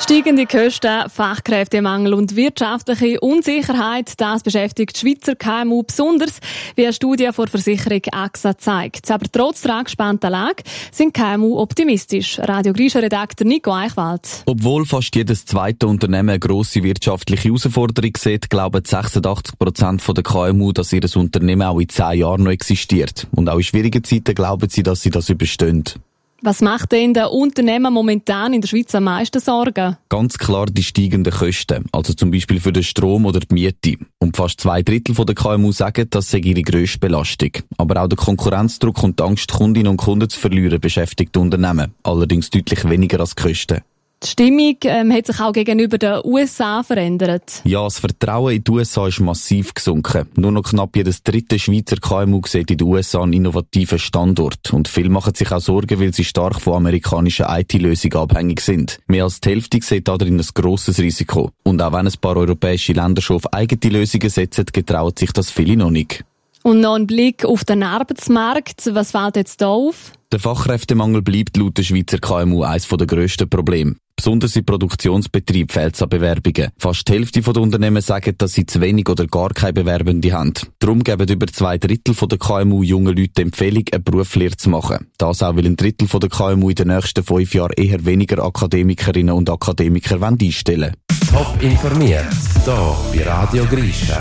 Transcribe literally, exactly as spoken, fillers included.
Steigende Kosten, Fachkräftemangel und wirtschaftliche Unsicherheit, das beschäftigt die Schweizer K M U besonders, wie eine Studie von der Versicherung A X A zeigt. Aber trotz der angespannten Lage sind K M U optimistisch. Radio Grisha-Redakteur Nico Eichwald. Obwohl fast jedes zweite Unternehmen eine grosse wirtschaftliche Herausforderung sieht, glauben sechsundachtzig Prozent der K M U, dass ihr Unternehmen auch in zehn Jahren noch existiert. Und auch in schwierigen Zeiten glauben sie, dass sie das überstehen. Was macht denn den Unternehmen momentan in der Schweiz am meisten Sorgen? Ganz klar die steigenden Kosten, also zum Beispiel für den Strom oder die Miete. Und fast zwei Drittel der K M U sagen, das sei ihre grösste Belastung. Aber auch der Konkurrenzdruck und die Angst, Kundinnen und Kunden zu verlieren, beschäftigt die Unternehmen. Allerdings deutlich weniger als die Kosten. Die Stimmung ähm, hat sich auch gegenüber den U S A verändert. Ja, das Vertrauen in die U S A ist massiv gesunken. Nur noch knapp jedes dritte Schweizer K M U sieht in den U S A einen innovativen Standort. Und viele machen sich auch Sorgen, weil sie stark von amerikanischen I T-Lösungen abhängig sind. Mehr als die Hälfte sieht darin ein grosses Risiko. Und auch wenn ein paar europäische Länder schon auf eigene Lösungen setzen, getrauen sich das viele noch nicht. Und noch ein Blick auf den Arbeitsmarkt. Was fällt jetzt da auf? Der Fachkräftemangel bleibt laut der Schweizer K M U eines der grössten Probleme. Besonders im Produktionsbetrieb fehlt es an Bewerbungen. Fast die Hälfte der Unternehmen sagen, dass sie zu wenig oder gar keine Bewerbende haben. Darum geben über zwei Drittel der K M U jungen Leuten die Empfehlung, eine Berufslehre zu machen. Das auch, weil ein Drittel der K M U in den nächsten fünf Jahren eher weniger Akademikerinnen und Akademiker einstellen wollen. Top informiert, hier bei Radio Grisha.